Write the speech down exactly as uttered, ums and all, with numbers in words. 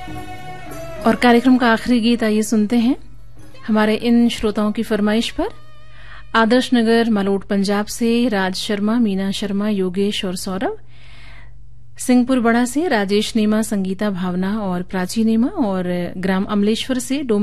और कार्यक्रम का आखिरी गीत आइए सुनते हैं हमारे इन श्रोताओं की फरमाइश पर। आदर्श नगर मालोट पंजाब से राज शर्मा, मीना शर्मा, योगेश और सौरभ। सिंहपुर बड़ा से राजेश नेमा, संगीता, भावना और प्राची नेमा। और ग्राम अमलेश्वर से